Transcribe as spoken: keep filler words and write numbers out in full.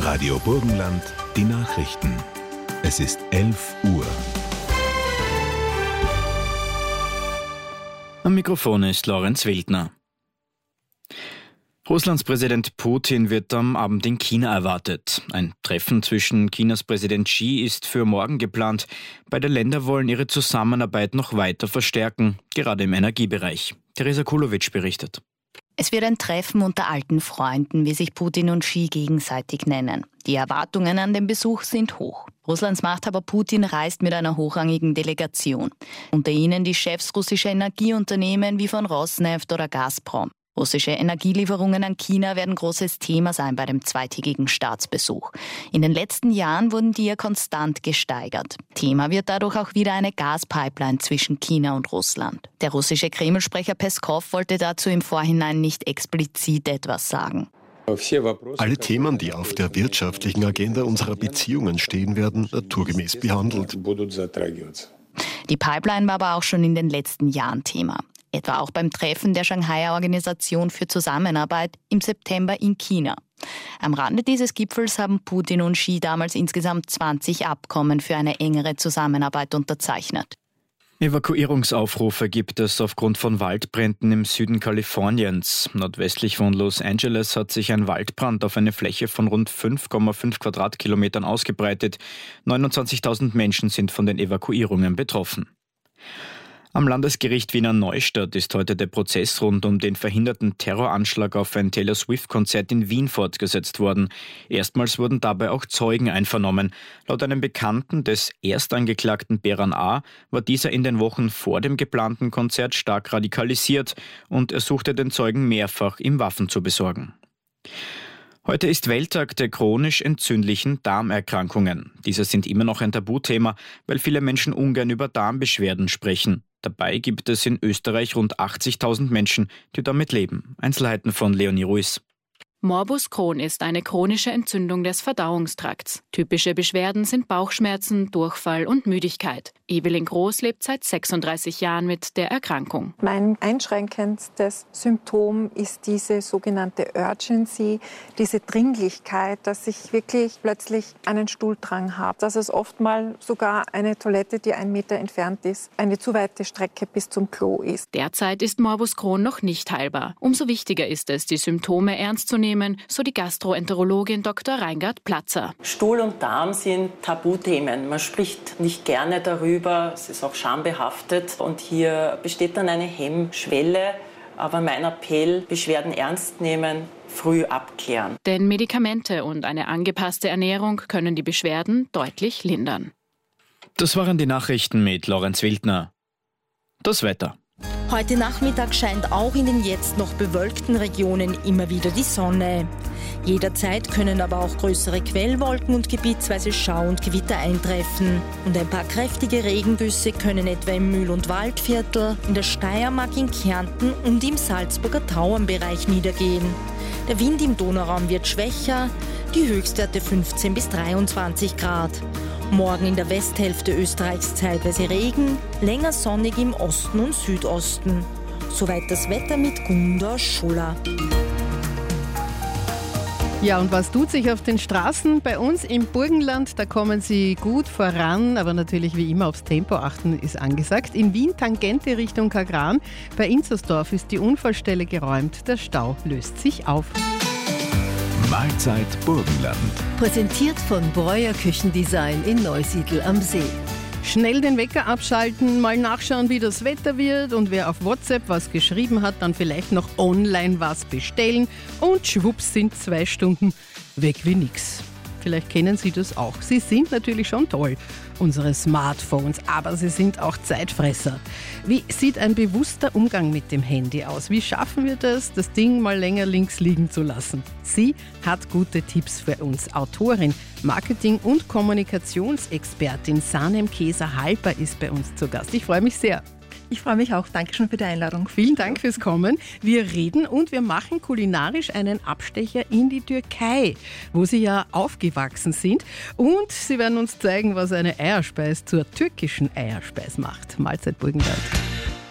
Radio Burgenland, die Nachrichten. Es ist elf Uhr. Am Mikrofon ist Lorenz Wildner. Russlands Präsident Putin wird am Abend in China erwartet. Ein Treffen zwischen Chinas Präsident Xi ist für morgen geplant. Beide Länder wollen ihre Zusammenarbeit noch weiter verstärken, gerade im Energiebereich. Teresa Kulowitsch berichtet. Es wird ein Treffen unter alten Freunden, wie sich Putin und Xi gegenseitig nennen. Die Erwartungen an den Besuch sind hoch. Russlands Machthaber Putin reist mit einer hochrangigen Delegation. Unter ihnen die Chefs russischer Energieunternehmen wie von Rosneft oder Gazprom. Russische Energielieferungen an China werden großes Thema sein bei dem zweitägigen Staatsbesuch. In den letzten Jahren wurden die ja konstant gesteigert. Thema wird dadurch auch wieder eine Gaspipeline zwischen China und Russland. Der russische Kreml-Sprecher Peskov wollte dazu im Vorhinein nicht explizit etwas sagen. Alle Themen, die auf der wirtschaftlichen Agenda unserer Beziehungen stehen, werden naturgemäß behandelt. Die Pipeline war aber auch schon in den letzten Jahren Thema. Etwa auch beim Treffen der Shanghaier Organisation für Zusammenarbeit im September in China. Am Rande dieses Gipfels haben Putin und Xi damals insgesamt zwanzig Abkommen für eine engere Zusammenarbeit unterzeichnet. Evakuierungsaufrufe gibt es aufgrund von Waldbränden im Süden Kaliforniens. Nordwestlich von Los Angeles hat sich ein Waldbrand auf eine Fläche von rund fünf Komma fünf Quadratkilometern ausgebreitet. neunundzwanzigtausend Menschen sind von den Evakuierungen betroffen. Am Landesgericht Wiener Neustadt ist heute der Prozess rund um den verhinderten Terroranschlag auf ein Taylor Swift-Konzert in Wien fortgesetzt worden. Erstmals wurden dabei auch Zeugen einvernommen. Laut einem Bekannten des Erstangeklagten Beran A. war dieser in den Wochen vor dem geplanten Konzert stark radikalisiert und er suchte den Zeugen mehrfach, ihm Waffen zu besorgen. Heute ist Welttag der chronisch entzündlichen Darmerkrankungen. Diese sind immer noch ein Tabuthema, weil viele Menschen ungern über Darmbeschwerden sprechen. Dabei gibt es in Österreich rund achtzigtausend Menschen, die damit leben. Einzelheiten von Leonie Ruiz. Morbus Crohn ist eine chronische Entzündung des Verdauungstrakts. Typische Beschwerden sind Bauchschmerzen, Durchfall und Müdigkeit. Evelyn Groß lebt seit sechsunddreißig Jahren mit der Erkrankung. Mein einschränkendstes Symptom ist diese sogenannte Urgency, diese Dringlichkeit, dass ich wirklich plötzlich einen Stuhldrang habe. Dass es oft mal sogar eine Toilette, die einen Meter entfernt ist, eine zu weite Strecke bis zum Klo ist. Derzeit ist Morbus Crohn noch nicht heilbar. Umso wichtiger ist es, die Symptome ernst zu nehmen, so die Gastroenterologin Doktor Reingard Platzer. Stuhl und Darm sind Tabuthemen. Man spricht nicht gerne darüber, es ist auch schambehaftet und hier besteht dann eine Hemmschwelle. Aber mein Appell, Beschwerden ernst nehmen, früh abklären. Denn Medikamente und eine angepasste Ernährung können die Beschwerden deutlich lindern. Das waren die Nachrichten mit Lorenz Wildner. Das Wetter. Heute Nachmittag scheint auch in den jetzt noch bewölkten Regionen immer wieder die Sonne. Jederzeit können aber auch größere Quellwolken und gebietsweise Schau und Gewitter eintreffen. Und ein paar kräftige Regengüsse können etwa im Mühl- und Waldviertel, in der Steiermark, in Kärnten und im Salzburger Tauernbereich niedergehen. Der Wind im Donauraum wird schwächer, die Höchstwerte fünfzehn bis dreiundzwanzig Grad. Morgen in der Westhälfte Österreichs zeitweise Regen, länger sonnig im Osten und Südosten. Soweit das Wetter mit Gunda Schuller. Ja, und was tut sich auf den Straßen? Bei uns im Burgenland, da kommen sie gut voran, aber natürlich wie immer aufs Tempo achten ist angesagt. In Wien Tangente Richtung Kagran, bei Inzersdorf ist die Unfallstelle geräumt, der Stau löst sich auf. Mahlzeit Burgenland. Präsentiert von Breuer Küchendesign in Neusiedl am See. Schnell den Wecker abschalten, mal nachschauen, wie das Wetter wird und wer auf WhatsApp was geschrieben hat, dann vielleicht noch online was bestellen und schwupps sind zwei Stunden weg wie nix. Vielleicht kennen Sie das auch. Sie sind natürlich schon toll, unsere Smartphones, aber sie sind auch Zeitfresser. Wie sieht ein bewusster Umgang mit dem Handy aus? Wie schaffen wir das, das Ding mal länger links liegen zu lassen? Sie hat gute Tipps für uns. Autorin, Marketing- und Kommunikationsexpertin Sanem Keser-Halper ist bei uns zu Gast. Ich freue mich sehr. Ich freue mich auch. Dankeschön für die Einladung. Vielen Dank fürs Kommen. Wir reden und wir machen kulinarisch einen Abstecher in die Türkei, wo Sie ja aufgewachsen sind. Und Sie werden uns zeigen, was eine Eierspeis zur türkischen Eierspeis macht. Mahlzeit Burgenland.